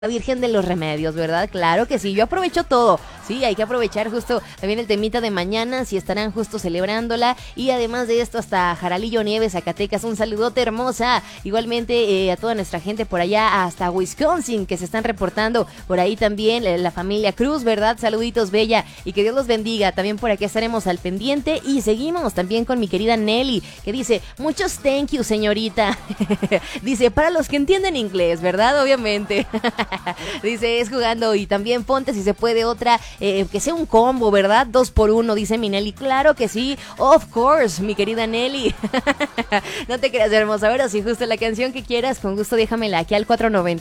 La Virgen de los Remedios, ¿verdad? Claro que sí, yo aprovecho todo. Sí, hay que aprovechar justo también el temita de mañana, si estarán justo celebrándola. Y además de esto, hasta Jaralillo Nieves, Zacatecas, un saludote hermosa. Igualmente a toda nuestra gente por allá, hasta Wisconsin, que se están reportando. Por ahí también la familia Cruz, ¿verdad? Saluditos, bella. Y que Dios los bendiga. También por aquí estaremos al pendiente. Y seguimos también con mi querida Nelly, que dice, muchos thank you, señorita. Dice, para los que entienden inglés, ¿verdad? Obviamente. Dice, es jugando. Y también ponte si se puede otra, que sea un combo, ¿verdad? 2x1, dice mi Nelly. Claro que sí, of course, mi querida Nelly. No te creas, hermosa. Ahora sí, justo la canción que quieras, con gusto déjamela aquí al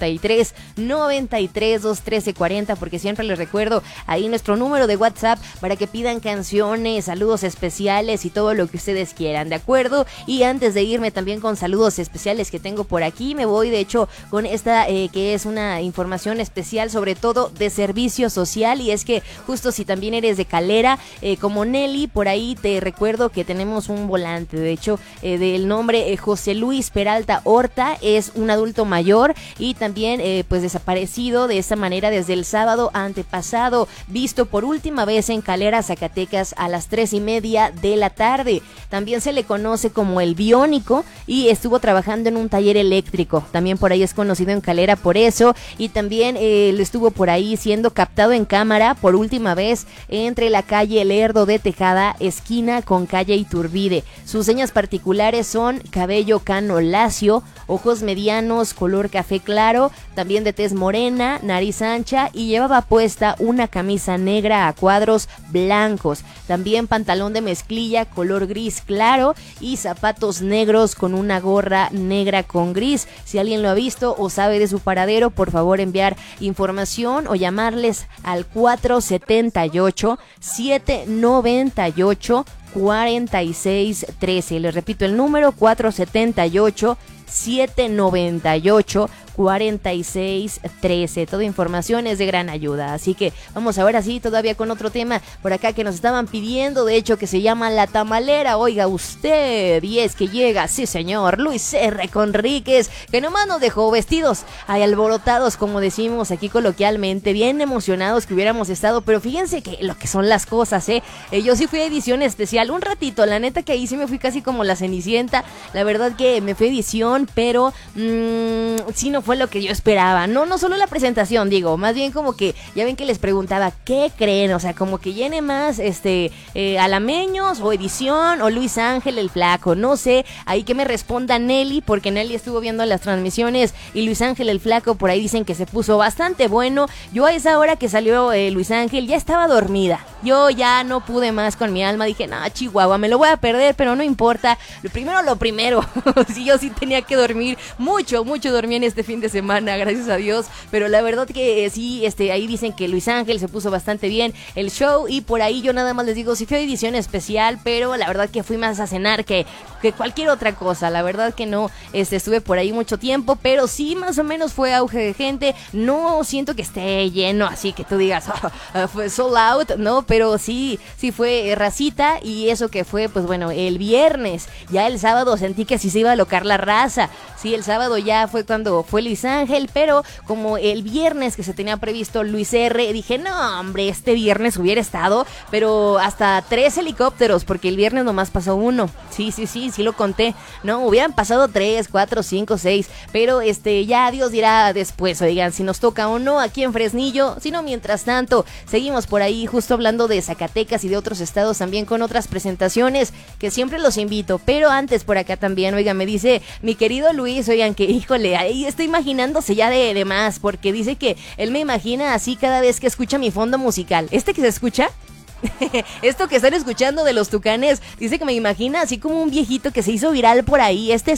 493-93-213-40, porque siempre les recuerdo ahí nuestro número de WhatsApp para que pidan canciones, saludos especiales y todo lo que ustedes quieran, ¿de acuerdo? Y antes de irme también con saludos especiales que tengo por aquí, me voy de hecho con esta que es una información especial, sobre todo de servicio social, y es que justo si también eres de Calera, como Nelly, por ahí te recuerdo que tenemos un volante, de hecho, del nombre José Luis Peralta Horta, es un adulto mayor y también pues desaparecido de esta manera desde el sábado antepasado, visto por última vez en Calera, Zacatecas, a las 3:30 de la tarde. También se le conoce como el Biónico y estuvo trabajando en un taller eléctrico, también por ahí es conocido en Calera por eso. Y también le estuvo por ahí siendo captado en cámara por última vez entre la calle Lerdo de Tejada, esquina con calle Iturbide. Sus señas particulares son cabello cano lacio, ojos medianos, color café claro, también de tez morena, nariz ancha, y llevaba puesta una camisa negra a cuadros blancos, también pantalón de mezclilla color gris claro y zapatos negros con una gorra negra con gris. Si alguien lo ha visto o sabe de su paradero, por favor enviar información o llamarles al 478-798-4613. Les repito el número, 478-798-4613. Toda información es de gran ayuda. Así que vamos ahora sí todavía con otro tema por acá que nos estaban pidiendo, de hecho, que se llama La Tamalera. Oiga usted, y es que llega, sí señor, Luis R. Conríquez, que nomás nos dejó vestidos ahí alborotados, como decimos aquí coloquialmente, bien emocionados que hubiéramos estado, pero fíjense que lo que son las cosas, yo sí fui a edición especial un ratito, la neta que ahí sí me fui casi como la Cenicienta, la verdad que me fui a edición, pero sí no fue lo que yo esperaba, no solo la presentación, digo, más bien como que, ya ven que les preguntaba, ¿qué creen? O sea, como que llene más, alameños, o edición, o Luis Ángel el Flaco, no sé, ahí que me responda Nelly, porque Nelly estuvo viendo las transmisiones, y Luis Ángel el Flaco por ahí dicen que se puso bastante bueno. Yo a esa hora que salió Luis Ángel ya estaba dormida, yo ya no pude más con mi alma, dije, no, Chihuahua, me lo voy a perder, pero no importa, lo primero, sí, yo sí tenía que dormir, mucho dormí en este fin de semana, gracias a Dios, pero la verdad que sí, ahí dicen que Luis Ángel se puso bastante bien el show, y por ahí yo nada más les digo, sí fue edición especial, pero la verdad que fui más a cenar que cualquier otra cosa, la verdad que no, estuve por ahí mucho tiempo, pero sí más o menos fue auge de gente, no siento que esté lleno, así que tú digas, fue sold out, no, pero sí fue racita, y eso que fue, pues bueno, el viernes, ya el sábado sentí que sí se iba a alocar la raza, sí, el sábado ya fue cuando fue Luis Ángel, pero como el viernes que se tenía previsto Luis R, dije, no hombre, este viernes hubiera estado, pero hasta 3 helicópteros, porque el viernes nomás pasó uno, sí lo conté, no, hubieran pasado 3, 4, 5, 6, pero ya Dios dirá después, oigan, si nos toca o no aquí en Fresnillo, si no, mientras tanto, seguimos por ahí justo hablando de Zacatecas y de otros estados también con otras presentaciones, que siempre los invito, pero antes por acá también, oigan, me dice mi querido Luis, oigan, que híjole, ahí está imaginándose ya de más, porque dice que él me imagina así cada vez que escucha mi fondo musical, que se escucha, esto que están escuchando de los Tucanes, dice que me imagina así como un viejito que se hizo viral por ahí,